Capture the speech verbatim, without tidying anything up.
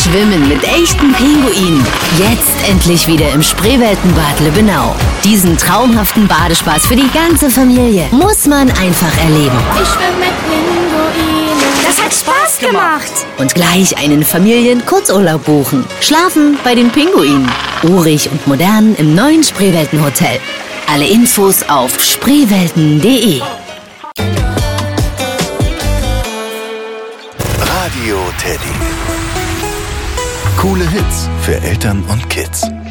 Schwimmen mit echten Pinguinen. Jetzt endlich wieder im Spreeweltenbad Lübbenau. Diesen traumhaften Badespaß für die ganze Familie muss man einfach erleben. Ich schwimme mit Pinguinen. Das hat Spaß gemacht. Und gleich einen Familien-Kurzurlaub buchen. Schlafen bei den Pinguinen. Urig und modern im neuen Spreeweltenhotel. Alle Infos auf spreewelten punkt de. Radio Teddy. Coole Hits für Eltern und Kids.